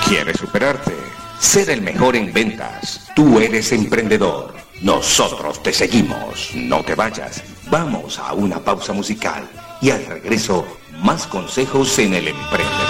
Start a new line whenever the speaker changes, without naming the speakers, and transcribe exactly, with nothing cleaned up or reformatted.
¿Quieres superarte? Ser el mejor en ventas. Tú eres emprendedor. Nosotros te seguimos. No te vayas. Vamos a una pausa musical y al regreso, más consejos en el emprendedor.